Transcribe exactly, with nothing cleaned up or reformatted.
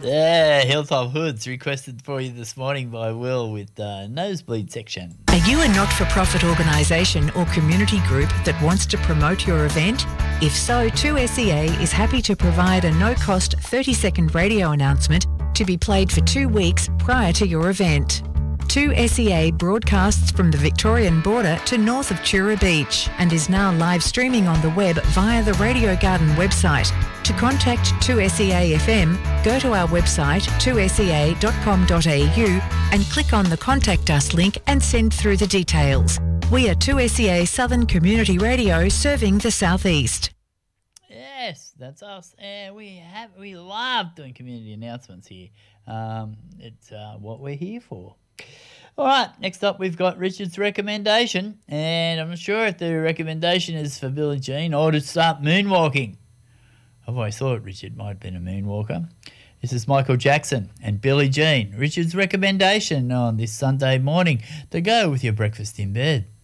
Yeah, Hilltop Hoods requested for you this morning by Will with uh, Nosebleed Section. Are you a not-for-profit organisation or community group that wants to promote your event? If so, two S E A is happy to provide a no-cost thirty-second radio announcement to be played for two weeks prior to your event. two S E A broadcasts from the Victorian border to north of Chura Beach and is now live streaming on the web via the Radio Garden website. To contact two S E A F M, go to our website two S E A dot com dot A U and click on the Contact Us link and send through the details. We are two S E A Southern Community Radio serving the southeast. Yes, that's us, and we have we love doing community announcements here. Um, it's uh, what we're here for. All right, next up we've got Richard's recommendation, and I'm not sure if the recommendation is for Billie Jean or to start moonwalking. I've always thought Richard might have been a moonwalker. This is Michael Jackson and Billie Jean. Richard's recommendation on this Sunday morning to go with your breakfast in bed.